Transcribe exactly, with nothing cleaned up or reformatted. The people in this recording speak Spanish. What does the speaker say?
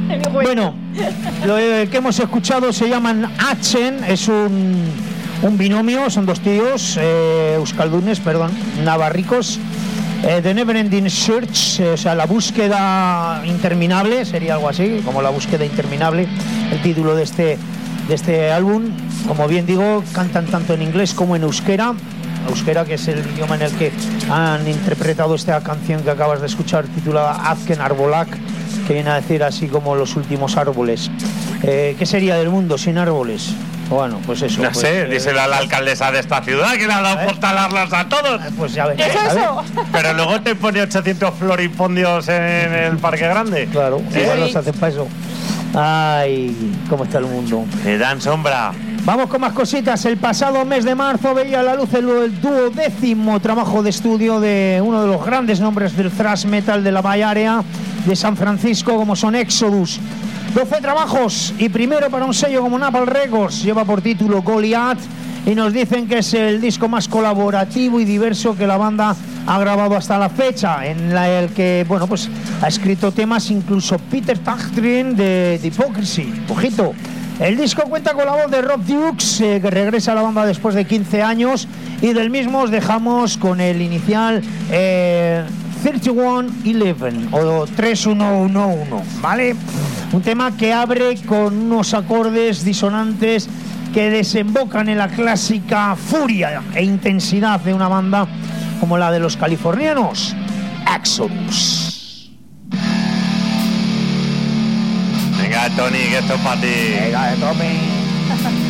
Bueno, lo que hemos escuchado se llaman Achen, es un, un binomio, son dos tíos, eh, euskaldunes, perdón, navarricos. Eh, The Neverending Search, eh, o sea, la búsqueda interminable, sería algo así, como la búsqueda interminable, el título de este, de este álbum. Como bien digo, cantan tanto en inglés como en euskera, euskera que es el idioma en el que han interpretado esta canción que acabas de escuchar, titulada Azken Arbolak, que viene a decir así como los últimos árboles. Eh, ¿Qué sería del mundo sin árboles? Bueno, pues eso. No pues, sé, eh, díselo a la alcaldesa de esta ciudad que le ha dado por talarlas a todos. Pues ya ves. ¿Qué es eso? Pero luego te pone ochocientos floripondios en el Parque Grande. Claro, Sí. igual los hacen para eso. Ay, cómo está el mundo. Te dan sombra. Vamos con más cositas. El pasado mes de marzo veía a la luz el, el duodécimo trabajo de estudio de uno de los grandes nombres del thrash metal de la Bay Area de San Francisco, como son Exodus. doce trabajos y primero para un sello como Napalm Records, lleva por título Goliath y nos dicen que es el disco más colaborativo y diverso que la banda ha grabado hasta la fecha, en la, el que bueno pues ha escrito temas incluso Peter Tägtgren de The Hypocrisy. Ojito. El disco cuenta con la voz de Rob Dukes, eh, que regresa a la banda después de quince años, y del mismo os dejamos con el inicial eh, treinta y uno once o treinta y uno once, ¿vale? Un tema que abre con unos acordes disonantes que desembocan en la clásica furia e intensidad de una banda como la de los californianos, Exodus. Venga, Tony, que esto es para ti. Venga, tome.